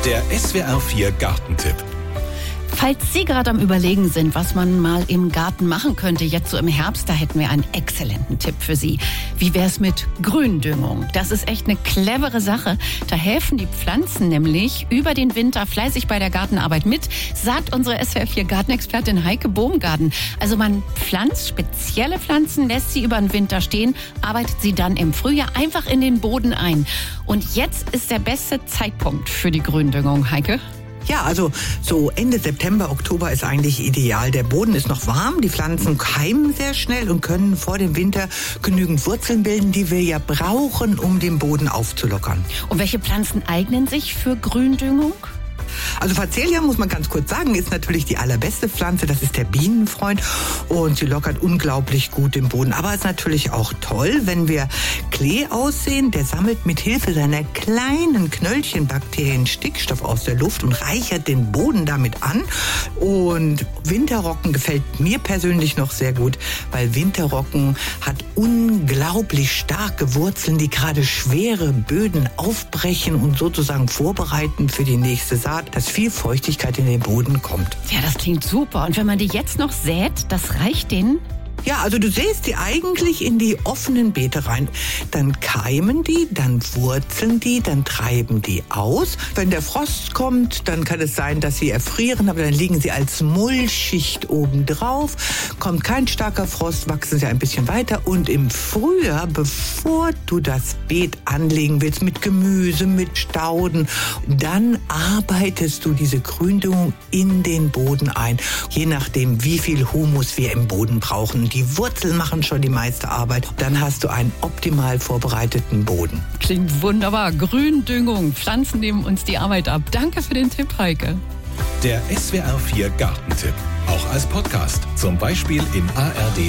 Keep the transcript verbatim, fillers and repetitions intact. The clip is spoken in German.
Der S W R vier Gartentipp. Falls Sie gerade am Überlegen sind, was man mal im Garten machen könnte, jetzt so im Herbst, da hätten wir einen exzellenten Tipp für Sie. Wie wär's mit Gründüngung? Das ist echt eine clevere Sache. Da helfen die Pflanzen nämlich über den Winter fleißig bei der Gartenarbeit mit, sagt unsere S W R vier Gartenexpertin Heike Bohmgarten. Also man pflanzt spezielle Pflanzen, lässt sie über den Winter stehen, arbeitet sie dann im Frühjahr einfach in den Boden ein. Und jetzt ist der beste Zeitpunkt für die Gründüngung, Heike. Ja, also so Ende September, Oktober ist eigentlich ideal. Der Boden ist noch warm, die Pflanzen keimen sehr schnell und können vor dem Winter genügend Wurzeln bilden, die wir ja brauchen, um den Boden aufzulockern. Und welche Pflanzen eignen sich für Gründüngung? Also Facelia, muss man ganz kurz sagen, ist natürlich die allerbeste Pflanze. Das ist der Bienenfreund und sie lockert unglaublich gut den Boden. Aber es ist natürlich auch toll, wenn wir Klee aussehen. Der sammelt mit Hilfe seiner kleinen Knöllchenbakterien Stickstoff aus der Luft und reichert den Boden damit an. Und Winterrocken gefällt mir persönlich noch sehr gut, weil Winterrocken hat unglaublich starke Wurzeln, die gerade schwere Böden aufbrechen und sozusagen vorbereiten für die nächste Saat, dass viel Feuchtigkeit in den Boden kommt. Ja, das klingt super. Und wenn man die jetzt noch sät, das reicht denen? Ja, also du säst die eigentlich in die offenen Beete rein. Dann keimen die, dann wurzeln die, dann treiben die aus. Wenn der Frost kommt, dann kann es sein, dass sie erfrieren, aber dann liegen sie als Mullschicht oben drauf. Kommt kein starker Frost, wachsen sie ein bisschen weiter. Und im Frühjahr, bevor du das Beet anlegen willst mit Gemüse, mit Stauden, dann arbeitest du diese Gründüngung in den Boden ein. Je nachdem, wie viel Humus wir im Boden brauchen. Die Wurzeln machen schon die meiste Arbeit. Dann hast du einen optimal vorbereiteten Boden. Klingt wunderbar. Gründüngung. Pflanzen nehmen uns die Arbeit ab. Danke für den Tipp, Heike. Der S W R vier Gartentipp. Auch als Podcast. Zum Beispiel im A R D